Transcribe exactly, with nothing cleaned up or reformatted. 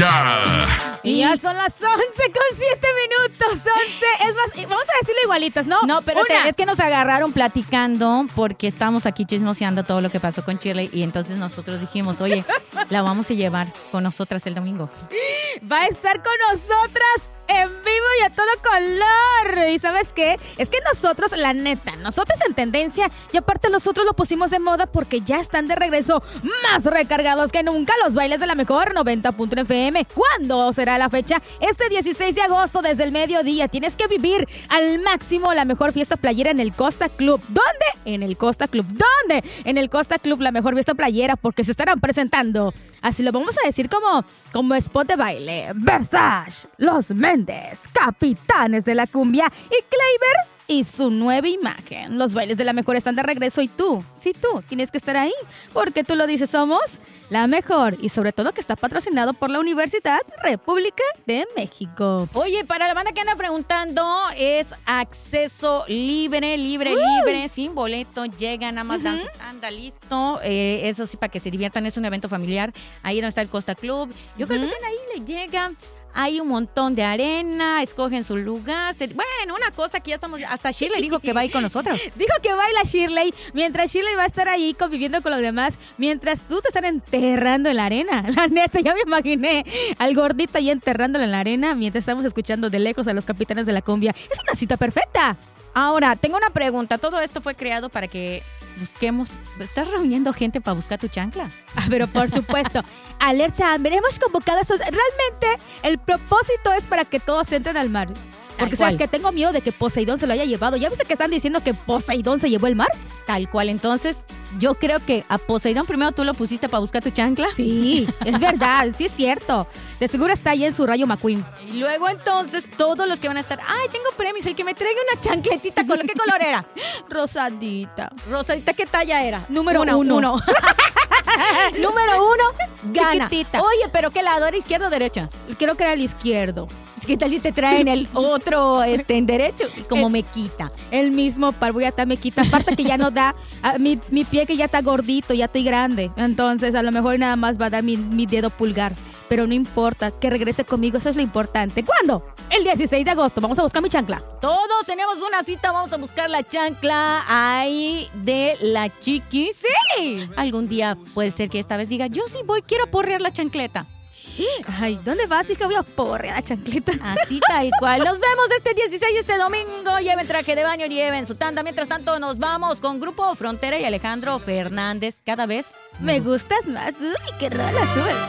Música. Y ya son las once con siete minutos. once. Es más, vamos a decirlo igualitas, ¿no? No, pero Una. te- es que nos agarraron platicando porque estábamos aquí chismoseando todo lo que pasó con Shirley y entonces nosotros dijimos, oye, la vamos a llevar con nosotras el domingo. Va a estar con nosotras en vivo y a todo color. ¿Y sabes qué? Es que nosotros, la neta, nosotros en tendencia y aparte nosotros lo pusimos de moda porque ya están de regreso más recargados que nunca los bailes de la mejor noventa punto uno F M. ¿Cuándo será la fecha? Este dieciséis de agosto desde el mediodía. Tienes que vivir al máximo la mejor fiesta playera en el Costa Club. ¿Dónde? En el Costa Club. ¿Dónde? En el Costa Club, la mejor fiesta playera porque se estarán presentando. Así lo vamos a decir como, como spot de baile. Versace, Los Méndez, Capitanes de la Cumbia y Kleiber y su nueva imagen. Los bailes de la mejor están de regreso y tú, sí tú, tienes que estar ahí. Porque tú lo dices, somos la mejor. Y sobre todo que está patrocinado por la Universidad República de México. Oye, para la banda que anda preguntando, es acceso libre, libre, Uy. libre, sin boleto, llega, nada más dan su tanda, listo. Eh, eso sí, para que se diviertan, es un evento familiar. Ahí donde está el Costa Club. Yo creo que Ujú. ahí le llegan. Hay un montón de arena, escogen su lugar. Se- bueno, una cosa que ya estamos, hasta Shirley dijo que va a ir con nosotros. Dijo que baila Shirley, mientras Shirley va a estar ahí conviviendo con los demás, mientras tú te están enterrando en la arena. La neta, ya me imaginé al gordito ahí enterrándolo en la arena mientras estamos escuchando de lejos a los Capitanes de la Cumbia. Es una cita perfecta. Ahora, tengo una pregunta. Todo esto fue creado para que busquemos. ¿Estás reuniendo gente para buscar tu chancla? Ah, pero por supuesto, alerta, veremos convocado a estos. Realmente el propósito es para que todos entren al mar. Porque Tal sabes cual. que tengo miedo de que Poseidón se lo haya llevado. ¿Ya viste que están diciendo que Poseidón se llevó el mar? Tal cual. Entonces, yo creo que a Poseidón primero tú lo pusiste para buscar tu chancla. Sí, es verdad, sí es cierto. De seguro está ahí en su rayo McQueen. Y luego entonces todos los que van a estar, ay, tengo premios, el que me traiga una chancletita, ¿con qué color era? Rosadita. Rosadita, ¿qué talla era? Número Una, uno. uno. Número uno, gana. Chiquitita. Oye, ¿pero qué lado? ¿Era izquierda o derecha? Creo que era el izquierdo. Es que tal si te traen el otro este, en derecho y como El- me quita. El mismo par, voy a estar me quita. Aparte que ya no da, ah, mi, mi pie que ya está gordito, ya estoy grande. Entonces a lo mejor nada más va a dar mi, mi dedo pulgar. Pero no importa, que regrese conmigo, eso es lo importante. ¿Cuándo? El dieciséis de agosto, vamos a buscar mi chancla. Todos tenemos una cita, vamos a buscar la chancla ahí de la chiqui. Sí. Algún día puede ser que esta vez diga, yo sí voy, quiero porrear la chancleta. Ay, ¿dónde vas, hija? Voy a porrear la chancleta. Así tal cual. Nos vemos este dieciséis, este domingo. Lleven traje de baño, lleven su tanda. Mientras tanto, nos vamos con Grupo Frontera y Alejandro Fernández. Cada vez Me gustas más. Uy, qué rola sube.